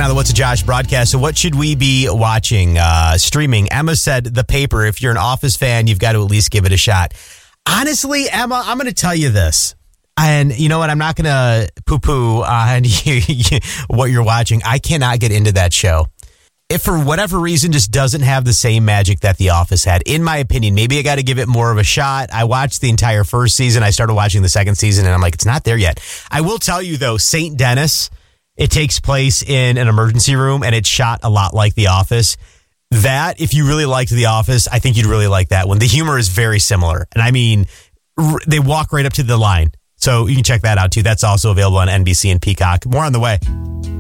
on the What's a Josh broadcast. So what should we be watching, streaming? Emma said The Paper. If you're an Office fan, you've got to at least give it a shot. Honestly, Emma, I'm going to tell you this. And you know what? I'm not going to poo-poo on what you're watching. I cannot get into that show. It, for whatever reason, just doesn't have the same magic that The Office had, in my opinion. Maybe I got to give it more of a shot. I watched the entire first season. I started watching the second season, and I'm like, it's not there yet. I will tell you, though, St. Dennis, it takes place in an emergency room, and it's shot a lot like The Office. That, if you really liked The Office, I think you'd really like that one. The humor is very similar. And I mean, they walk right up to the line. So you can check that out, too. That's also available on NBC and Peacock. More on the way.